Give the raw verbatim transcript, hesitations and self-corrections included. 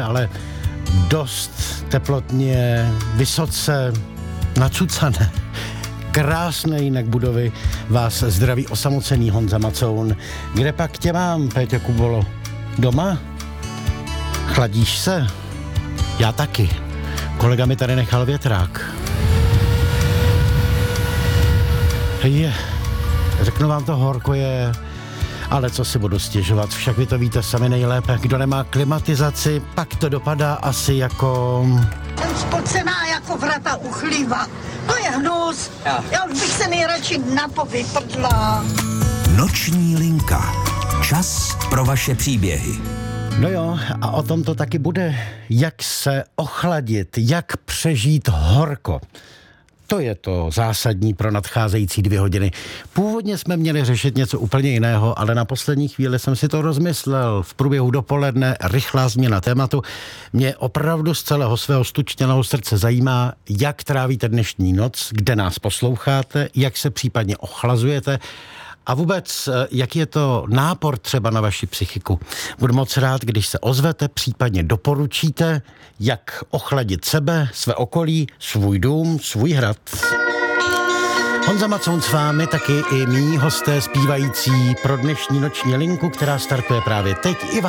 ale dost teplotně, vysoce nacucané. Krásné jinak budovy vás zdraví osamocený Honza Macoun. Kde pak tě mám, Péťo Kubolo? Doma? Chladíš se? Já taky. Kolega mi tady nechal větrák. Je, řeknu vám, to horko je, ale co si budu stěžovat, však vy to víte sami nejlépe. Kdo nemá klimatizaci, pak to dopadá asi jako... Jsem spocená jako vrata u chlíva. To je hnus. Já, Já už bych se nejradši napovyprdla. Noční linka. Čas pro vaše příběhy. No jo, a o tom to taky bude. Jak se ochladit, jak přežít horko. To je to zásadní pro nadcházející dvě hodiny. Původně jsme měli řešit něco úplně jiného, ale na poslední chvíli jsem si to rozmyslel. V průběhu dopoledne rychlá změna tématu. Mě opravdu z celého svého stučněného srdce zajímá, jak trávíte dnešní noc, kde nás posloucháte, jak se případně ochlazujete a vůbec, jaký je to nápor třeba na vaši psychiku. Budu moc rád, když se ozvete, případně doporučíte, jak ochladit sebe, své okolí, svůj dům, svůj hrad. Honza Macoun s vámi, taky i mí hosté zpívající pro dnešní noční linku, která startuje právě teď. I